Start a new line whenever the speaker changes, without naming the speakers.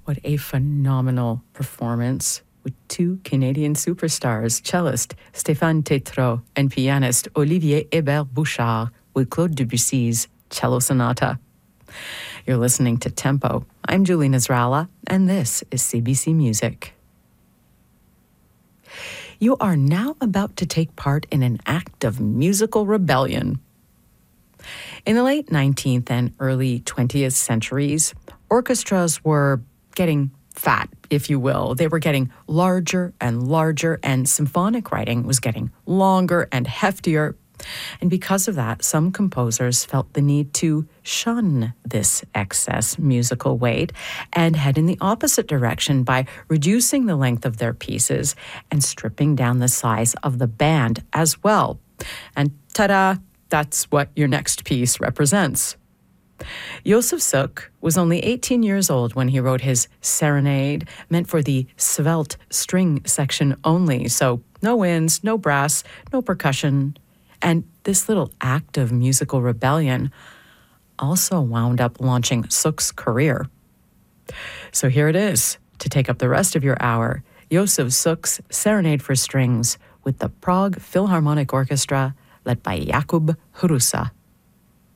What a phenomenal performance with two Canadian superstars, cellist Stéphane Tétrault and pianist Olivier Hébert-Bouchard with Claude Debussy's Cello Sonata. You're listening to Tempo. I'm Julie Nasrallah, and this is CBC Music. You are now about to take part in an act of musical rebellion. In the late 19th and early 20th centuries, orchestras were getting fat, if you will. They were getting larger, and symphonic writing was getting longer and heftier. And because of that, some composers felt the need to shun this excess musical weight and head in the opposite direction by reducing the length of their pieces and stripping down the size of the band as well. And ta-da, that's what your next piece represents. Josef Suk was only 18 years old when he wrote his Serenade, meant for the svelte string section only, so no winds, no brass, no percussion. And this little act of musical rebellion also wound up launching Suk's career. So here it is, to take up the rest of your hour, Josef Suk's Serenade for Strings with the Prague Philharmonic Orchestra led by Jakub Hrusa.